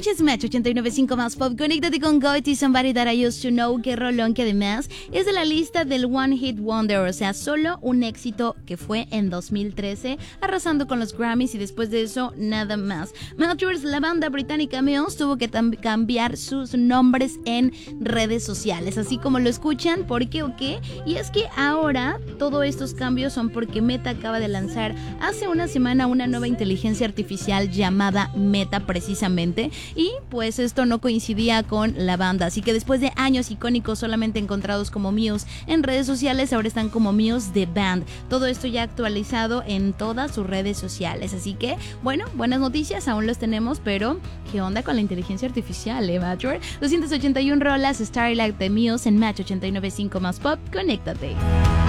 Escuchas Match 89.5 más pop. Conéctate con Got y Somebody That I Used to Know, que rolón, que además es de la lista del One Hit Wonder, o sea, solo un éxito que fue en 2013, arrasando con los Grammys y después de eso nada más. Matchers, la banda británica Muse, tuvo que cambiar sus nombres en redes sociales, así como lo escuchan. ¿Por qué o qué? Y es que ahora todos estos cambios son porque Meta acaba de lanzar hace una semana una nueva inteligencia artificial llamada Meta precisamente, y pues esto no coincidía con la banda, así que después de años icónicos solamente encontrados como Muse en redes sociales, ahora están como Muse The Band. Todo esto ya actualizado en todas sus redes sociales, así que bueno, buenas noticias, aún los tenemos, pero ¿qué onda con la inteligencia artificial, Matcher? 281 rolas Starlight de Muse en Match 89.5 más pop. Conéctate.